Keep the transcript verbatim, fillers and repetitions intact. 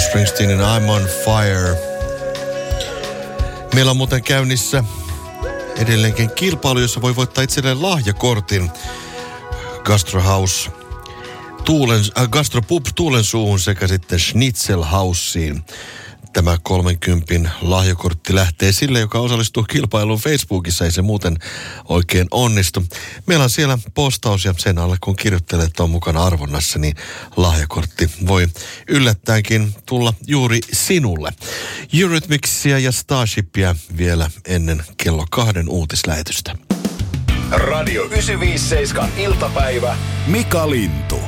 Bruce Springsteenin I'm on Fire. Meillä on muuten käynnissä edelleenkin kilpailu, jossa voi voittaa itselleen lahjakortin Gastrohouse Tuulen, äh, Gastropub Tuulen suuhun sekä sitten Schnitzelhausiin. Tämä kolmenkympin lahjakortti lähtee sille, joka osallistuu kilpailuun Facebookissa, ei se muuten oikein onnistu. Meillä on siellä postaus ja sen alle, kun kirjoittelee, että on mukana arvonnassa, niin lahjakortti voi yllättäenkin tulla juuri sinulle. Eurythmicsia ja Starshipia vielä ennen kello kahden uutislähetystä. Radio yhdeksänsataaviisikymmentäseitsemän iltapäivä. Mika Lintu.